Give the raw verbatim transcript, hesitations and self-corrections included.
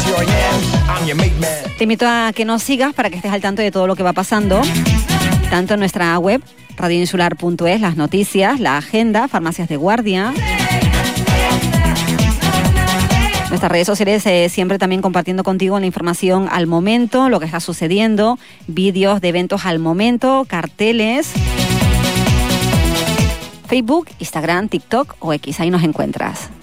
Te invito a que nos sigas para que estés al tanto de todo lo que va pasando, tanto en nuestra web, radio insular punto es, las noticias, la agenda, farmacias de guardia. Nuestras redes sociales eh, siempre también compartiendo contigo la información al momento, lo que está sucediendo, vídeos de eventos al momento, carteles. Facebook, Instagram, TikTok o X, ahí nos encuentras.